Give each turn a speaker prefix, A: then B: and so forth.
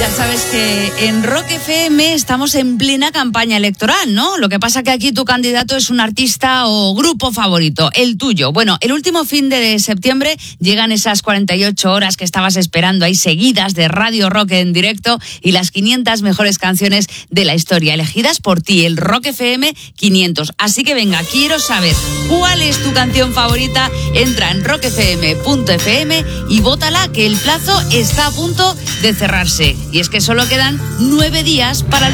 A: Ya sabes que en Rock FM estamos en plena campaña electoral, ¿no? Lo que pasa que aquí tu candidato es un artista o grupo favorito, el tuyo. Bueno, el último fin de septiembre llegan esas 48 horas que estabas esperando ahí seguidas de Radio Rock en directo y las 500 mejores canciones de la historia elegidas por ti, el Rock FM 500. Así que venga, quiero saber cuál es tu canción favorita. Entra en rockfm.fm y vótala, que el plazo está a punto de cerrarse. Y es que solo quedan 9 días para el